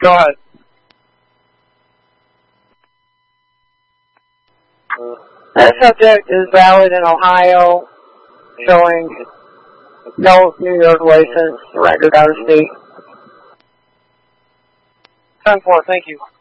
Go ahead. That subject is valid in Ohio, showing no New York license, record out of state. 10-4, thank you.